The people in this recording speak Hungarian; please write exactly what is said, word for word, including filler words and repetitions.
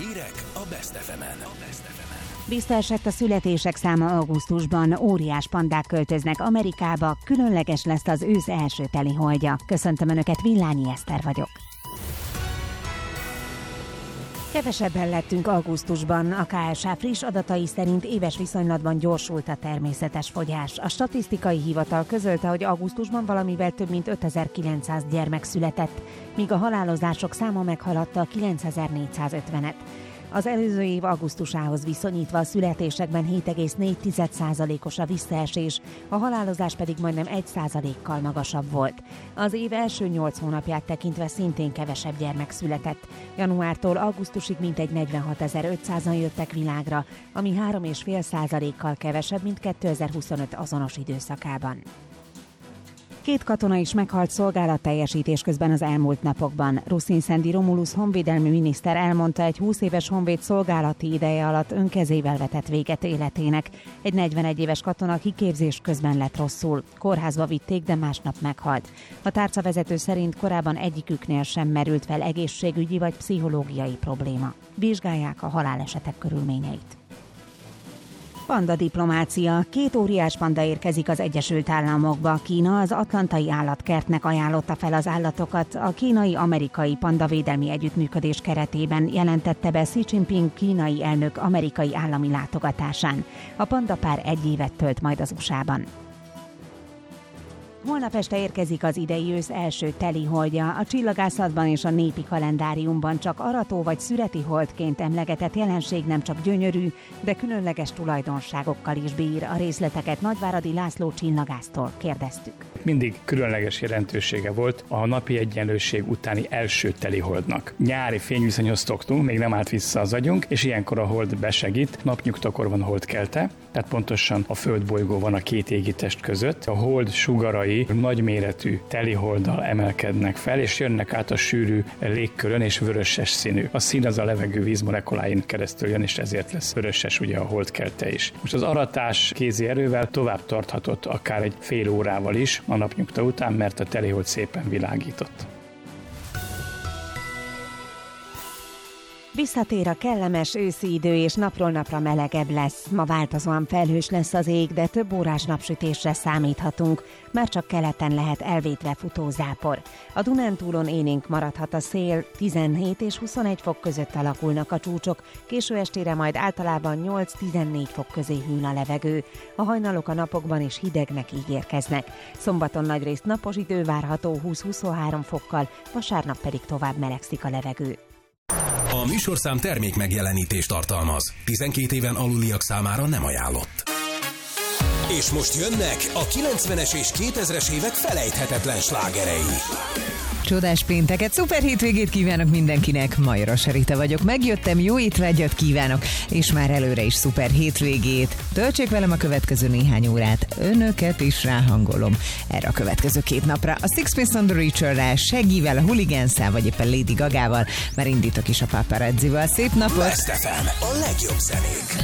Hírek a Best ef emen. Visszaesett a születések száma augusztusban, óriás pandák költöznek Amerikába, különleges lesz az ősz első teli holdja. Köszöntöm Önöket, Villányi Eszter vagyok. Kevesebben lettünk augusztusban. A ká es há friss adatai szerint éves viszonylatban gyorsult a természetes fogyás. A statisztikai hivatal közölte, hogy augusztusban valamivel több mint ötezer-kilencszáz gyermek született, míg a halálozások száma meghaladta a kilencezer-négyszázötvenet. Az előző év augusztusához viszonyítva a születésekben hét egész négy százalékos a visszaesés, a halálozás pedig majdnem egy százalékkal magasabb volt. Az év első nyolc hónapját tekintve szintén kevesebb gyermek született. Januártól augusztusig mintegy negyvenhatezer-ötszázan jöttek világra, ami három egész öt százalékkal kevesebb, mint kétezer-huszonöt azonos időszakában. Két katona is meghalt szolgálatteljesítés közben az elmúlt napokban. Ruszin-Szendi Romulus honvédelmi miniszter elmondta, egy húsz éves honvéd szolgálati ideje alatt önkezével vetett véget életének. Egy negyvenegy éves katona kiképzés közben lett rosszul. Kórházba vitték, de másnap meghalt. A tárcavezető szerint korábban egyiküknél sem merült fel egészségügyi vagy pszichológiai probléma. Vizsgálják a halálesetek körülményeit. Panda diplomácia. Két óriás panda érkezik az Egyesült Államokba. Kína az Atlantai Állatkertnek ajánlotta fel az állatokat. A kínai-amerikai pandavédelmi együttműködés keretében jelentette be Xi Jinping kínai elnök amerikai állami látogatásán. A pandapár egy évet tölt majd az u es á-ban. Holnap este érkezik az idei ősz első teli holdja. A csillagászatban és a népi kalendáriumban csak arató vagy szüreti holdként emlegetett jelenség nem csak gyönyörű, de különleges tulajdonságokkal is bír. A részleteket Nagyváradi László csillagásztól kérdeztük. Mindig különleges jelentősége volt a napi egyenlőség utáni első teli holdnak. Nyári fényviszonyhoz szoktunk, még nem állt vissza az agyunk, és ilyenkor a hold besegít, napnyugtakor van holdkelte, tehát pontosan a földbolygó van a két égitest között. A hold sugarai nagyméretű teliholddal emelkednek fel, és jönnek át a sűrű légkörön, és vöröses színű. A szín az a levegő vízmolekuláin keresztül jön, és ezért lesz vöröses ugye a holdkelte is. Most az aratás kézi erővel tovább tarthatott akár egy fél órával is a napnyugta után, mert a telihold szépen világított. Visszatér a kellemes őszi idő, és napról napra melegebb lesz. Ma változóan felhős lesz az ég, de több órás napsütésre számíthatunk. Már csak keleten lehet elvétve futó zápor. A Dunántúlon élénk maradhat a szél, tizenhét és huszonegy fok között alakulnak a csúcsok, késő estére majd általában nyolc-tizennégy fok közé hűl a levegő. A hajnalok a napokban is hidegnek ígérkeznek. Szombaton nagyrészt napos idő várható húsz-huszonhárom fokkal, vasárnap pedig tovább melegszik a levegő. A műsorszám termék megjelenítést tartalmaz. tizenkét éven aluliak számára nem ajánlott. És most jönnek a kilencvenes és kétezres évek felejthetetlen slágerei. Csodás pénteket, szuper hétvégét kívánok mindenkinek, Majros Rita vagyok, megjöttem, jó étvágyat kívánok, és már előre is szuper hétvégét. Töltsék velem a következő néhány órát, önöket is ráhangolom erre a következő két napra. A Six Piece on the Reacher-rel, Shaggyvel, a Hooligans-szel, vagy éppen Lady Gagával, már indítok is a Paparazzival. Szép napot! Best ef em, a legjobb zenék.